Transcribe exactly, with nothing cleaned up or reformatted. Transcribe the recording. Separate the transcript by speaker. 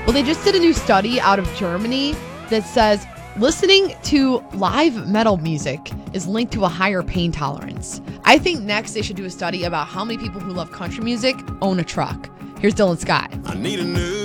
Speaker 1: Well, they just did a new study out of Germany that says listening to live metal music is linked to a higher pain tolerance. I think next they should do a study about how many people who love country music own a truck. Here's Dylan Scott.
Speaker 2: I need a new